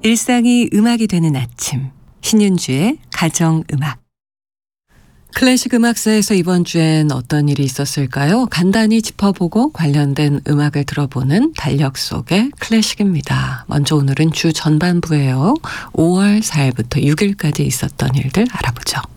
일상이 음악이 되는 아침, 신윤주의 가정음악. 클래식 음악사에서 이번 주엔 어떤 일이 있었을까요? 간단히 짚어보고 관련된 음악을 들어보는 달력 속의 클래식입니다. 먼저 오늘은 주 전반부예요. 5월 4일부터 6일까지 있었던 일들 알아보죠.